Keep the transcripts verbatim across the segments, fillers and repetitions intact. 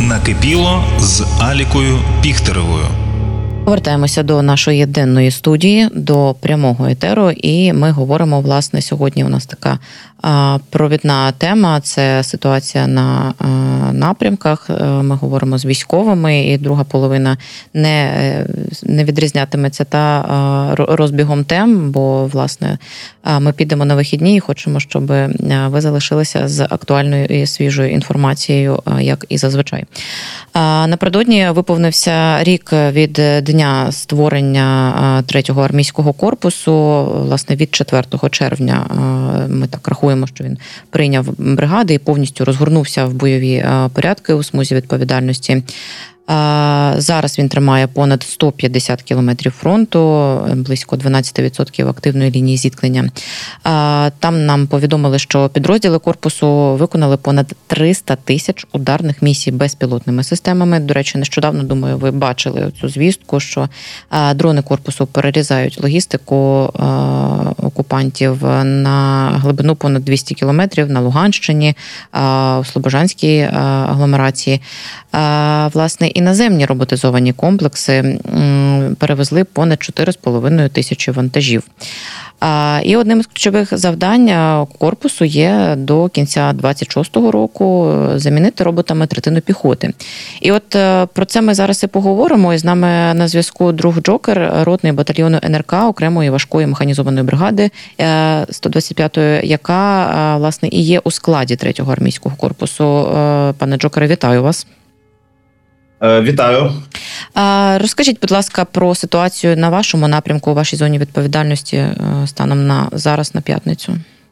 Накипіло з Алікою Піхтеревою. Повертаємося до нашої денної студії, до прямого етеру, і ми говоримо, власне, сьогодні у нас така а, провідна тема – це ситуація на а, напрямках. Ми говоримо з військовими, і друга половина не, не відрізнятиметься та а, розбігом тем, бо, власне, а, ми підемо на вихідні і хочемо, щоб ви залишилися з актуальною і свіжою інформацією, а, як і зазвичай. А, напередодні виповнився рік від дня створення третього армійського корпусу. Власне, від четвертого червня ми так рахуємо, що він прийняв бригади і повністю розгорнувся в бойові порядки у смузі відповідальності. Зараз він тримає понад сто п'ятдесят кілометрів фронту, близько дванадцять відсотків активної лінії зіткнення. Там нам повідомили, що підрозділи корпусу виконали понад триста тисяч ударних місій безпілотними системами. До речі, нещодавно, думаю, ви бачили цю звістку, що дрони корпусу перерізають логістику окупантів на глибину понад двісті кілометрів на Луганщині, у Слобожанській агломерації. Власне, іноземні роботизовані комплекси перевезли понад чотири з половиною тисячі вантажів. І одним з ключових завдань корпусу є до кінця двадцять шостого року замінити роботами третину піхоти. І от про це ми зараз і поговоримо. І з нами на зв'язку друг Джокер, ротний батальйону ен ер ка окремої важкої механізованої бригади сто двадцять п'ятої, яка, власне, і є у складі третього армійського корпусу. Пане Джокере, вітаю вас. Вітаю. Розкажіть, будь ласка, про ситуацію на вашому напрямку, у вашій зоні відповідальності станом на зараз, на п'ятницю.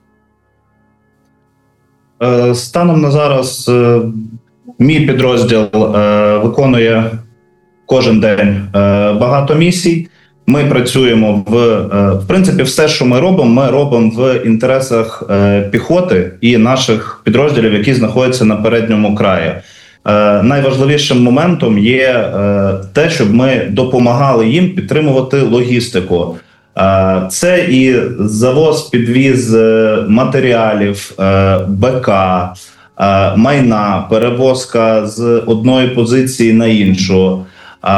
Станом на зараз мій підрозділ виконує кожен день багато місій. Ми працюємо в, в принципі, все, що ми робимо, ми робимо в інтересах піхоти і наших підрозділів, які знаходяться на передньому краї. Найважливішим моментом є те, щоб ми допомагали їм підтримувати логістику. Це і завоз, підвіз матеріалів, БК, майна, перевозка з одної позиції на іншу.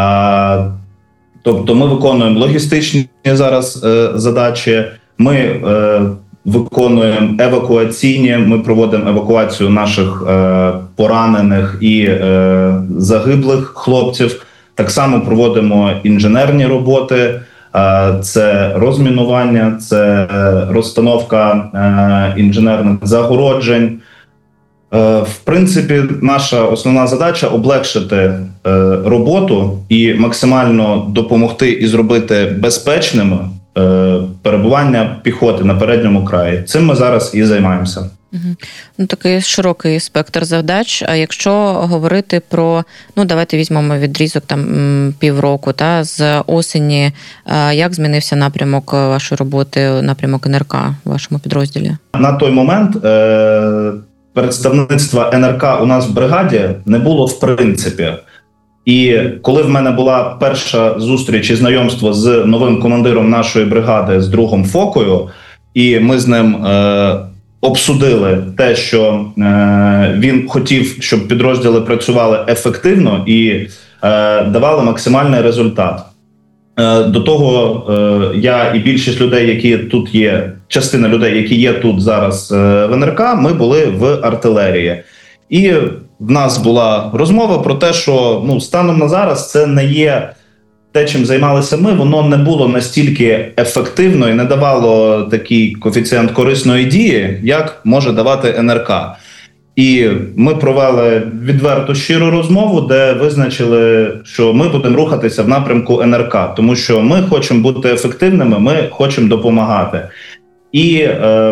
Тобто ми виконуємо логістичні зараз задачі, ми виконуємо евакуаційні, ми проводимо евакуацію наших е, поранених і е, загиблих хлопців. Так само проводимо інженерні роботи, е, це розмінування, це розстановка е, інженерних загороджень. Е, в принципі, наша основна задача – облегшити е, роботу і максимально допомогти і зробити безпечними перебування піхоти на передньому краї. Цим ми зараз і займаємося. Угу. Ну, такий широкий спектр завдач. А якщо говорити про, ну, давайте візьмемо відрізок там півроку, та, з осені, як змінився напрямок вашої роботи, напрямок ен ер ка в вашому підрозділі? На той момент е- представництва ен ер ка у нас в бригаді не було в принципі. І коли в мене була перша зустріч і знайомство з новим командиром нашої бригади, з другом Фокою, і ми з ним е, обсудили те, що е, він хотів, щоб підрозділи працювали ефективно і е, давали максимальний результат. Е, до того е, я і більшість людей, які тут є, частина людей, які є тут зараз е, в ен ер ка, ми були в артилерії. І в нас була розмова про те, що, ну, станом на зараз це не є те, чим займалися ми, воно не було настільки ефективно і не давало такий коефіцієнт корисної дії, як може давати ен ер ка. І ми провели відверту щиру розмову, де визначили, що ми будемо рухатися в напрямку ен ер ка, тому що ми хочемо бути ефективними, ми хочемо допомагати. І е,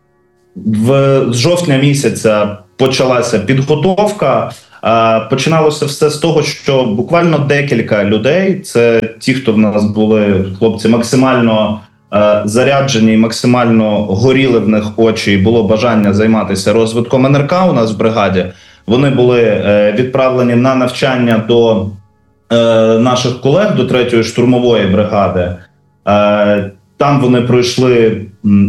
в, з жовтня місяця почалася підготовка. Починалося все з того, що буквально декілька людей, це ті, хто в нас були, хлопці, максимально заряджені, максимально горіли в них очі, і було бажання займатися розвитком ен ер ка у нас в бригаді. Вони були відправлені на навчання до наших колег, до третьої штурмової бригади. Там вони пройшли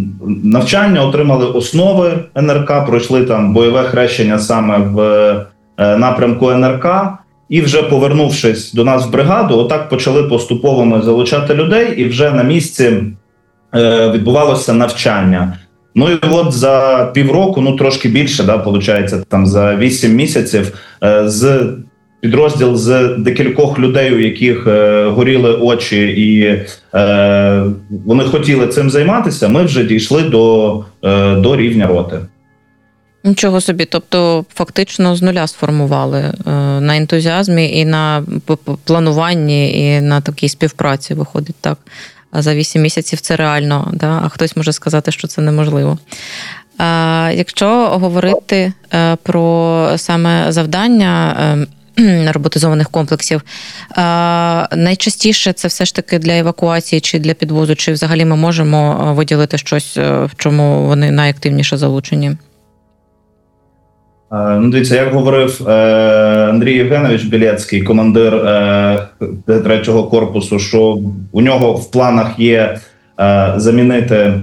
навчання, отримали основи ен ер ка, пройшли там бойове хрещення саме в е, напрямку Ен Ер Ка. І вже повернувшись до нас в бригаду, отак почали поступово ми залучати людей, і вже на місці е, відбувалося навчання. Ну і от за півроку, ну трошки більше, да, виходить, там за вісім місяців, е, з підрозділ з декількох людей, у яких е, горіли очі і е, вони хотіли цим займатися, ми вже дійшли до, е, до рівня роти. Нічого собі, тобто фактично з нуля сформували е, на ентузіазмі і на плануванні, і на такій співпраці виходить так. А за вісім місяців це реально, да? А хтось може сказати, що це неможливо. Е, якщо говорити е, про саме завдання е, роботизованих комплексів, е, найчастіше це все ж таки для евакуації чи для підвозу, чи взагалі ми можемо виділити щось, в чому вони найактивніше залучені? Ну, дивіться, як говорив е, Андрій Євгенович Білецький, командир е, третього корпусу, що у нього в планах є е, замінити е,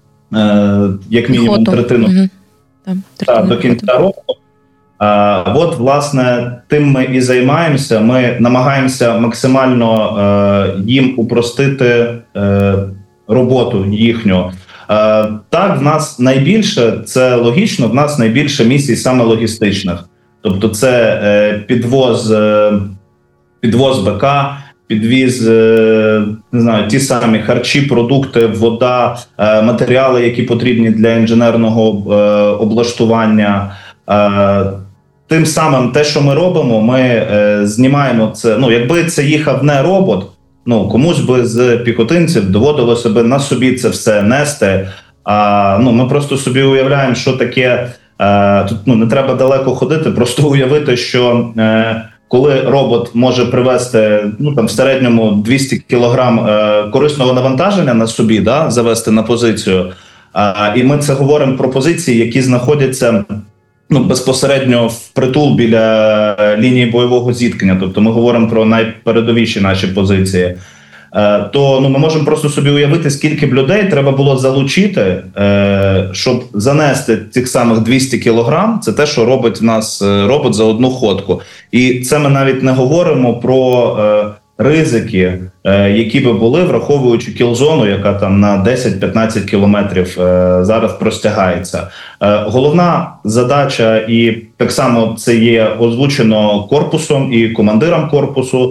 як мінімум Піхоту. третину Угу. та, до кінця року. Е, от, власне, тим ми і займаємося. Ми намагаємося максимально е, їм упростити е, роботу їхню. Uh, так, в нас найбільше, це логічно, в нас найбільше місій саме логістичних. Тобто це е, підвоз, е, підвоз БК, підвіз, е, не знаю, ті самі харчі, продукти, вода, е, матеріали, які потрібні для інженерного е, облаштування. Е, тим самим те, що ми робимо, ми е, знімаємо це, ну, якби це їхав не робот, ну, комусь би з піхотинців доводилося би на собі це все нести. А, ну, ми просто собі уявляємо, що таке, е, тут ну, не треба далеко ходити, просто уявити, що е, коли робот може привезти ну, там, в середньому двісті кілограм е, корисного навантаження на собі, да, завести на позицію, а, і ми це говоримо про позиції, які знаходяться ну, безпосередньо впритул біля лінії бойового зіткнення, тобто ми говоримо про найпередовіші наші позиції, то ну, ми можемо просто собі уявити, скільки б людей треба було залучити, щоб занести цих самих двісті кілограм, це те, що робить в нас робот за одну ходку. І це ми навіть не говоримо про ризики, які би були, враховуючи кілзону, яка там на десять-п'ятнадцять кілометрів зараз простягається. Головна задача, і так само це є озвучено корпусом і командиром корпусу,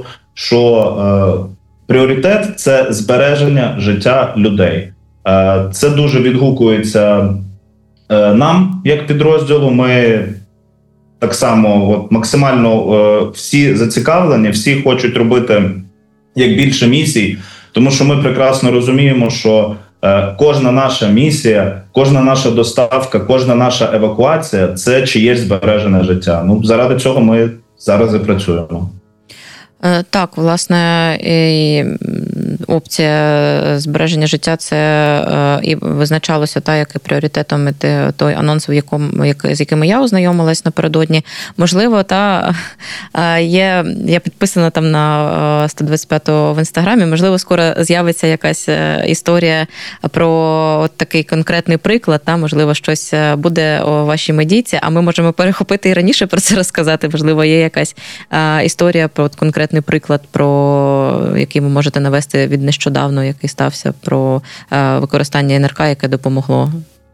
що пріоритет – це збереження життя людей. Це дуже відгукується нам, як підрозділу. Ми так само от, максимально е, всі зацікавлені, всі хочуть робити як більше місій, тому що ми прекрасно розуміємо, що е, кожна наша місія, кожна наша доставка, кожна наша евакуація – це чиєсь збережене життя. Ну, заради цього ми зараз і працюємо. Так, власне, і опція збереження життя це і визначалося та як і пріоритетом той анонс, в якому як, з якими я ознайомилась напередодні. Можливо, та є я підписана там на сто двадцять п'ятого в інстаграмі. Можливо, скоро з'явиться якась історія про от такий конкретний приклад. Та можливо, щось буде у вашій медійці, а ми можемо перехопити і раніше про це розказати. Можливо, є якась історія про от конкретний приклад, про який ви можете навести від нещодавно, який стався, про е, використання Ен Ер Ка, яке допомогло?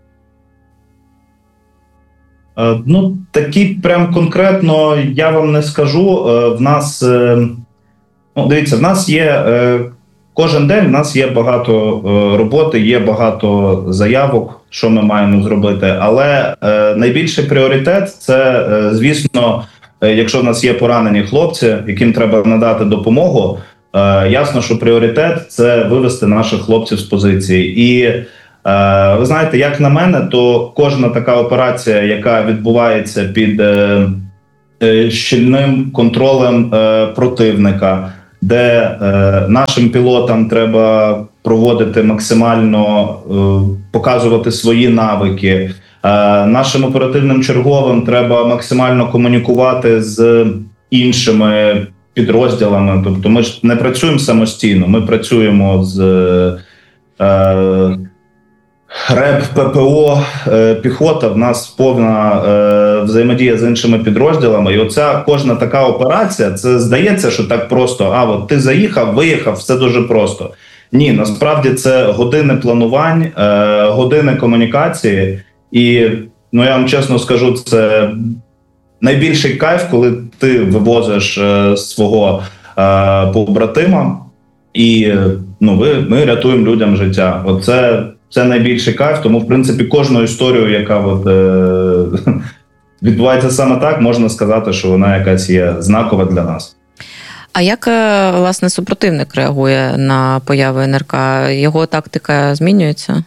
Е, ну, такі прям конкретно я вам не скажу. Е, в нас, е, ну, дивіться, в нас є, е, кожен день в нас є багато е, роботи, є багато заявок, що ми маємо зробити, але е, найбільший пріоритет – це, е, звісно, якщо в нас є поранені хлопці, яким треба надати допомогу, е, ясно, що пріоритет – це вивести наших хлопців з позиції. І е, ви знаєте, як на мене, то кожна така операція, яка відбувається під е, е, щільним контролем е, противника, де е, нашим пілотам треба проводити максимально, е, показувати свої навики, нашим оперативним черговим треба максимально комунікувати з іншими підрозділами. Тобто ми ж не працюємо самостійно, ми працюємо з е, РЕБ, ППО, е, піхота, в нас повна е, взаємодія з іншими підрозділами. І оця кожна така операція, це здається, що так просто, а от ти заїхав, виїхав, все дуже просто. Ні, насправді це години планувань, е, години комунікації. І, ну я вам чесно скажу, це найбільший кайф, коли ти вивозиш е, свого е, побратима і ну, ви, ми рятуємо людям життя. Оце Це найбільший кайф, тому, в принципі, кожну історію, яка от, е, відбувається саме так, можна сказати, що вона якась є знакова для нас. А як, власне, супротивник реагує на появу ен ер ка? Його тактика змінюється?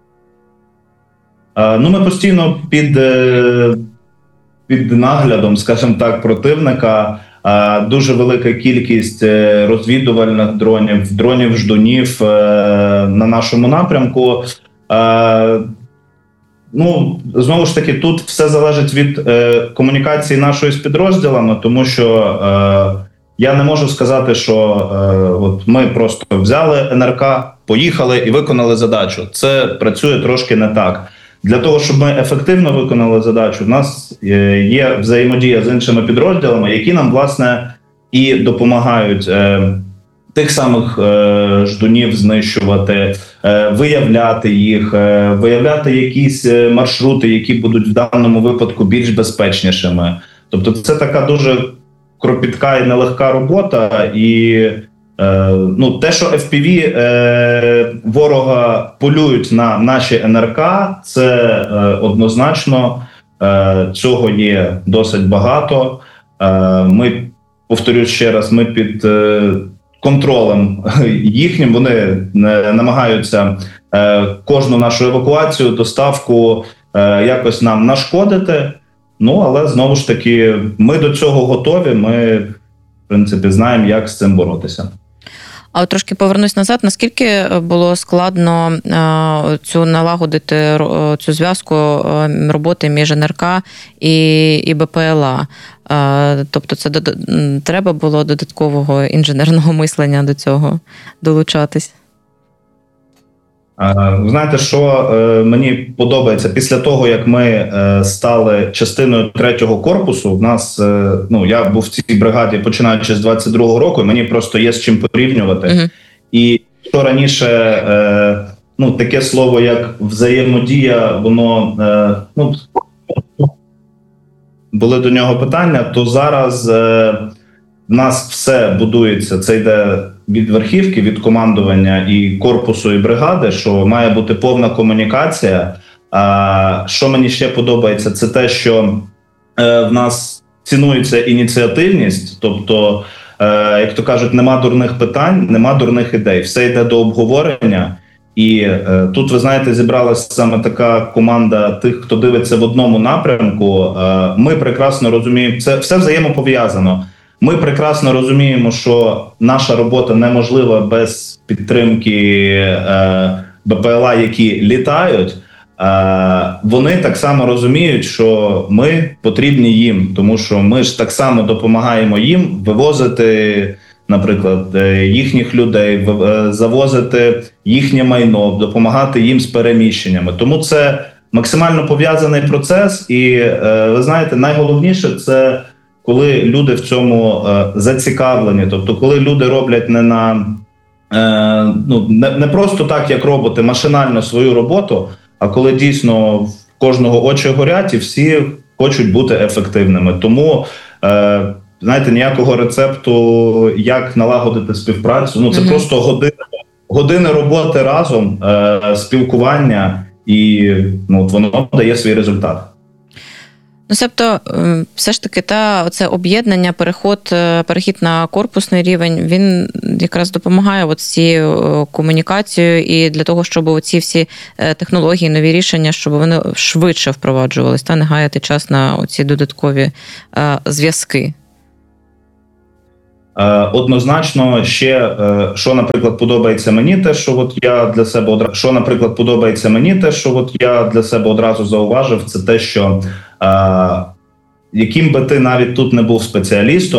Е, ну, ми постійно під, е, під наглядом, скажімо так, противника. Е, дуже велика кількість розвідувальних дронів, дронів-ждунів е, на нашому напрямку. Е, ну, знову ж таки, тут все залежить від е, комунікації нашої з підрозділами, тому що е, я не можу сказати, що е, от ми просто взяли ен ер ка, поїхали і виконали задачу. Це працює трошки не так. Для того, щоб ми ефективно виконали задачу, в нас є взаємодія з іншими підрозділами, які нам, власне, і допомагають е, тих самих е, ждунів знищувати, е, виявляти їх, е, виявляти якісь маршрути, які будуть в даному випадку більш безпечнішими. Тобто це така дуже кропітка і нелегка робота, і е, ну, те, що еф пі ві е, ворога полюють на наші ен ер ка, це е, однозначно, е, цього є досить багато. Е, ми, повторюсь ще раз, ми під е, контролем їхнім, вони не, намагаються е, кожну нашу евакуацію, доставку е, якось нам нашкодити. Ну, але знову ж таки, ми до цього готові, ми, в принципі, знаємо, як з цим боротися. А от трошки повернусь назад. Наскільки було складно е, цю налагодити е, цю зв'язку е, роботи між ен ер ка і, і бе пе ел а? Е, тобто це до, треба було додаткового інженерного мислення до цього долучатись? Знаєте, що мені подобається? Після того, як ми стали частиною третього корпусу, в нас, ну, я був в цій бригаді починаючи з двадцять другого року, і мені просто є з чим порівнювати. Uh-huh. І що раніше, ну, таке слово, як взаємодія, воно, ну, були до нього питання, то зараз в нас все будується, це йде від верхівки, від командування і корпусу, і бригади, що має бути повна комунікація. А що мені ще подобається, це те, що е, в нас цінується ініціативність, тобто, е, як то кажуть, нема дурних питань, нема дурних ідей, все йде до обговорення. І е, тут, ви знаєте, зібралася саме така команда тих, хто дивиться в одному напрямку. Е, ми прекрасно розуміємо, це все взаємопов'язано. Ми прекрасно розуміємо, що наша робота неможлива без підтримки е, бе пе ел а, які літають. Е, вони так само розуміють, що ми потрібні їм, тому що ми ж так само допомагаємо їм вивозити, наприклад, їхніх людей, завозити їхнє майно, допомагати їм з переміщеннями. Тому це максимально пов'язаний процес і, е, ви знаєте, найголовніше – це коли люди в цьому е, зацікавлені, тобто коли люди роблять не на е, ну не, не просто так, як роботи, машинально свою роботу, а коли дійсно в кожного очі горять і всі хочуть бути ефективними. Тому, е, знаєте, ніякого рецепту, як налагодити співпрацю, ну це mm-hmm. просто години, години роботи разом, е, спілкування, і ну, воно дає свій результат. Ну, тобто, все ж таки, та, оце об'єднання, переход, перехід на корпусний рівень, він якраз допомагає от з цією комунікацією і для того, щоб оці всі технології, нові рішення, щоб вони швидше впроваджувались, та не гаяти час на оці додаткові е, зв'язки. Однозначно, ще, що, наприклад, подобається мені, те, що от я для себе одразу, що, наприклад, подобається мені, те, що от я для себе одразу зауважив, це те, що яким би ти навіть тут не був спеціалістом,